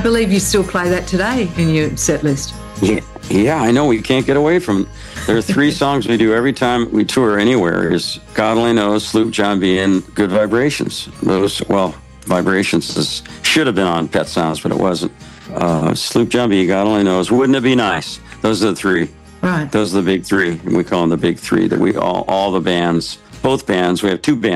believe you still play that today in your set list. Yeah, I know. We can't get away from it. There are 3 songs we do every time we tour anywhere. Is God Only Knows, Sloop John B, and Good Vibrations. Those, well, Vibrations should have been on Pet Sounds, but it wasn't. Sloop John B, God Only Knows, Wouldn't It Be Nice? Those are the 3. Right. Those are the big 3. And we call them the big 3 that we all the bands, both bands, we have 2 bands